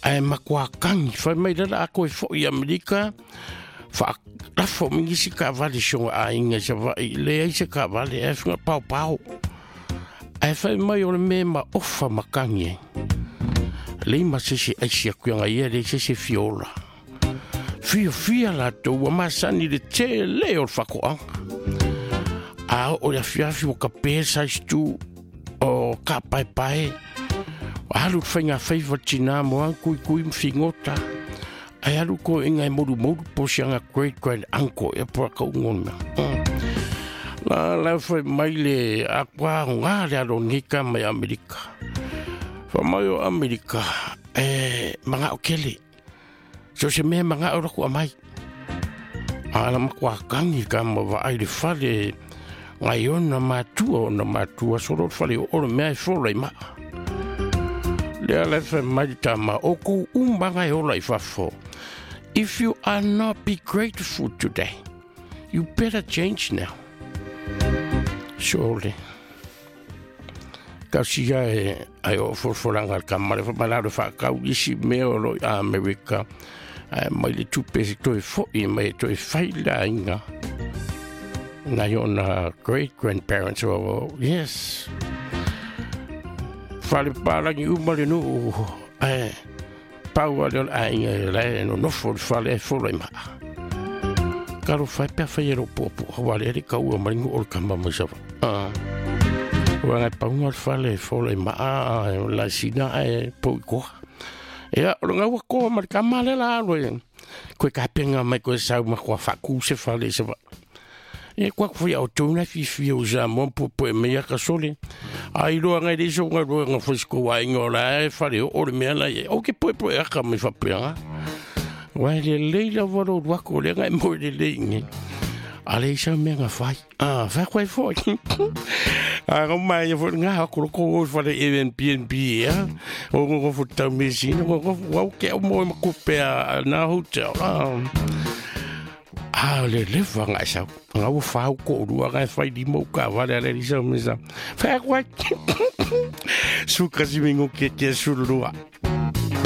ai makuakangi fai mai lala ako e fo i Amerika fa la fo mingi si ka vale shonga a inga sa va le ai se ka vale e funga pau pau ai fai mai o le me ma ofa makangi le ma se se ai si akuanga ia le se fiola fia la to wa masani de te le o fakoanga a o le fiafi o ka pesa stu o ka pai alu whainga whaiva tina moa kui mwhingota ai alu ko inga e moru po sianga great uncle e pora ka ungona la whai mai le akwa ngā le alo nika mai Amerika whamai o Amerika mga o kele so se mea mga o raku a mai ala makwa kangi ka mawa ai le whale ngai ona matua soro whale o oro mea e whole maa le ala fa maitama o ko umbanga e ola I fafo. If you are not be grateful today, you better change now. Surely. Kasia ai o forforanga kamare fa malado fa ka isi me o America. Mai le tu pesi to e fo I mai to e faila inga. Na yona great grandparents yes. Fale para ni umale no power ai le no fale fole ma caro fai per fare popo vale ri ka u maringo o kamba masa wa pa un fale fole ma la sina po ko e lo nga ko mar kamale la lo ko ka penga mai ko sa ma ko fa ku se fale se e kwa foi autona fi o jamon po me ya kasole ai lo nga diso nga lo nga fosco wa ngola fare o me la o ke po ya ka me fa pena wa le la volo wa ko le nga mo de le ale sa me nga fai fa kwa fo ko mai fo nga ko fa de PNP ya o ko fo ta mesino ko wa ke mo ko pe na hotel le vanga sa nga wo fa ko rua ga fa di mo ka va le ri sa misa fa kwa su kasi mingo ke su rua